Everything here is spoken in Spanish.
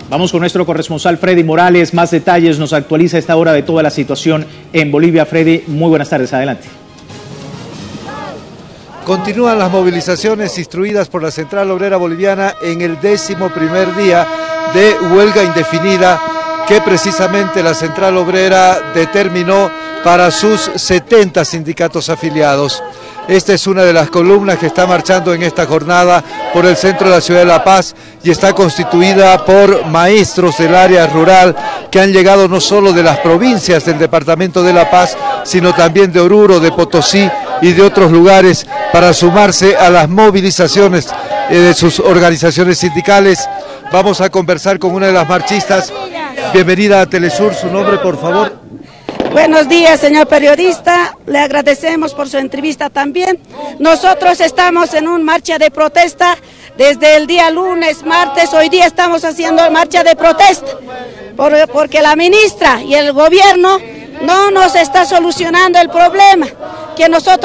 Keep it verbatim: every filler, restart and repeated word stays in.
Vamos con nuestro corresponsal Freddy Morales. Más detalles nos actualiza a esta hora de toda la situación en Bolivia. Freddy, muy buenas tardes. Adelante. Continúan las movilizaciones instruidas por la Central Obrera Boliviana en el décimo primer día de huelga indefinida que precisamente la Central Obrera determinó para sus setenta sindicatos afiliados. Esta es una de las columnas que está marchando en esta jornada por el centro de la ciudad de La Paz y está constituida por maestros del área rural que han llegado no solo de las provincias del departamento de La Paz, sino también de Oruro, de Potosí y de otros lugares para sumarse a las movilizaciones de sus organizaciones sindicales. Vamos a conversar con una de las marchistas. Bienvenida a Telesur, su nombre por favor. Buenos días, señor periodista, le agradecemos por su entrevista también. Nosotros estamos en una marcha de protesta desde el día lunes, martes, hoy día estamos haciendo marcha de protesta, porque la ministra y el gobierno no nos está solucionando el problema, que nosotros